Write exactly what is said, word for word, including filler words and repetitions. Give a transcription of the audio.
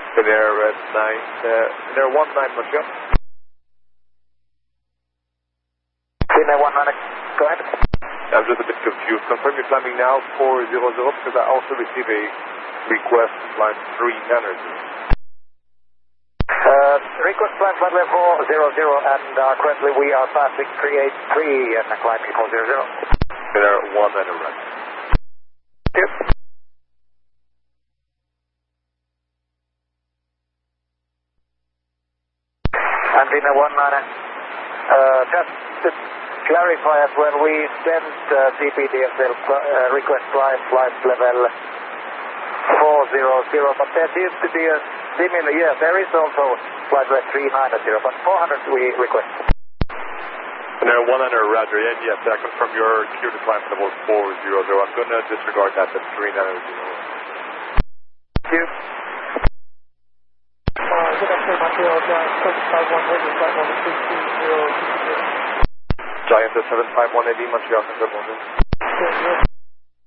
Finnair uh, nine, uh, Finnair one nine, Montreal. Finnair one nine, go ahead. I'm just a bit confused. Confirm you're climbing now four zero zero because I also receive a request to climb three nine zero. Uh, request climb flight level four zero zero and uh, currently we are passing three eight three and climbing four zero zero. Finnair one nine zero. Yep. And Finnair one nine, uh, just to clarify as well, we sent uh, C P D S L uh, request climb flight level four zero zero, but there seems to be a similar, yes, there is also flight level three nine zero, but four hundred we request. Finnair one nine zero, Roger, and yes, I confirm your cue to climb level four zero zero. I'm going to disregard that, that's three nine zero. Thank you. Uh, good afternoon, Montreal, Giant seven five one Heavy, flight level three two zero. Giant seven five one A D, Montreal, bonjour.